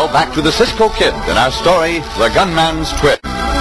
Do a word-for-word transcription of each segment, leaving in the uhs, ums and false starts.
back to the Cisco Kid in our story, The Gunman's Twin.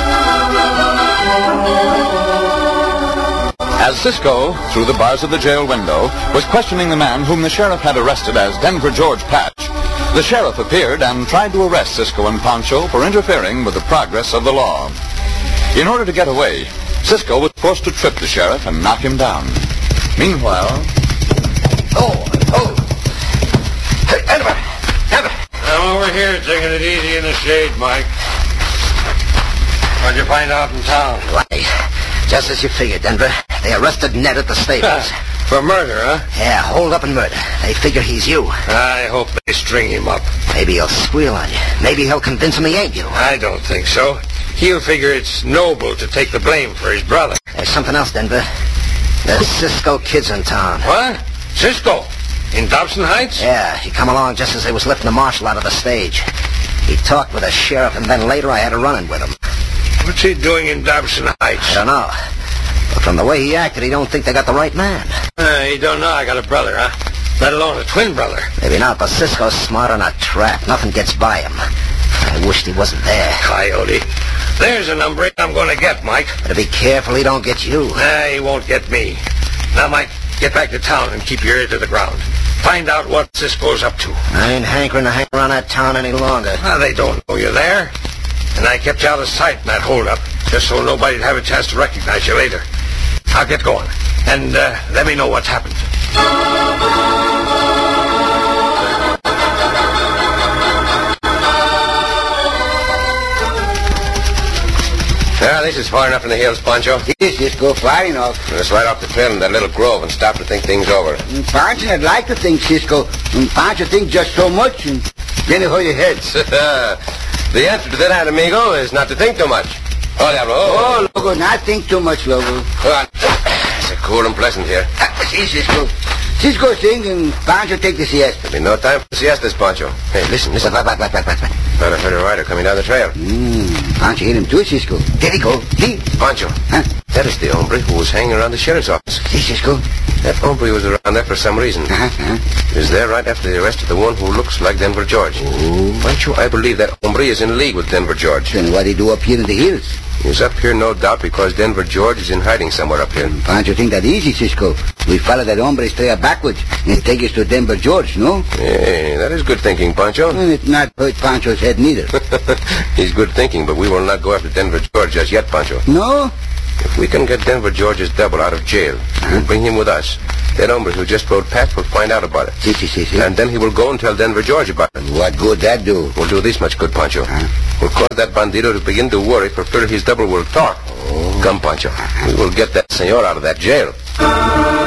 As Cisco, through the bars of the jail window, was questioning the man whom the sheriff had arrested as Denver George Patch, the sheriff appeared and tried to arrest Cisco and Pancho for interfering with the progress of the law. In order to get away, Cisco was forced to trip the sheriff and knock him down. Meanwhile... Oh, oh. Hey, Denver, Denver. I'm over here taking it easy in the shade, Mike. What'd you find out in town? Why, just as you figured, Denver. They arrested Ned at the stables. For murder, huh? Yeah, hold up and murder. They figure he's you. I hope they string him up. Maybe he'll squeal on you. Maybe he'll convince him he ain't you. I don't think so. He'll figure it's noble to take the blame for his brother. There's something else, Denver. The Cisco Kid's in town. What? Cisco? In Dobson Heights? Yeah, he come along just as they was lifting the marshal out of the stage. He talked with the sheriff, and then later I had a run-in with him. What's he doing in Dobson Heights? I don't know. But from the way he acted, he don't think they got the right man. Uh, he don't know I got a brother, huh? Let alone a twin brother. Maybe not, but Cisco's smart on a trap. Nothing gets by him. I wished he wasn't there. Coyote. There's a number I'm going to get, Mike. Better be careful he don't get you. Nah, he won't get me. Now, Mike, get back to town and keep your ear to the ground. Find out what Cisco's up to. I ain't hankering to hang around that town any longer. Well, they don't know you're there. And I kept you out of sight in that holdup, just so nobody'd have a chance to recognize you later. I'll get going. And uh, let me know what's happened. Well, this is far enough in the hills, Pancho. Yes, Cisco, far enough. Let's ride off the trail in that little grove and stop to think things over. And Pancho, I'd like to think, Cisco. And Pancho thinks just so much, and then you hold your head. The answer to that, amigo, is not to think too much. Oh, Diablo. Oh, Logo, not think too much, Logo. Go on. It's cool and pleasant here. Ah, see, Cisco. Cisco sing and Pancho take the siesta. There'll be no time for siestas, Pancho. Hey, listen, listen. Back, back, back, back, back, back. Thought I heard a rider coming down the trail. Mm, Pancho hit him too, Cisco. There he go. See? Pancho. Huh? That is the hombre who was hanging around the sheriff's office. See, Cisco. That hombre was around there for some reason. Uh-huh, uh-huh. He was there right after the arrest of the one who looks like Denver George. Ooh. Pancho, I believe that hombre is in league with Denver George. Then what he do up here in the hills? He's up here, no doubt, because Denver George is in hiding somewhere up here. Pancho think that easy, Cisco. We follow that hombre straight backwards and take us to Denver George, no? Hey, that is good thinking, Pancho. And it's not hurt Pancho's head neither. He's good thinking, but we will not go after Denver George just yet, Pancho. No? If we can get Denver George's double out of jail and bring him with us, that hombre who just rode past will find out about it. Si, si, si, si. And then he will go and tell Denver George about it. What good that do? We'll do this much good, Pancho. Huh? We'll cause that bandito to begin to worry for fear his double will talk. Oh. Come, Pancho. We will get that senor out of that jail.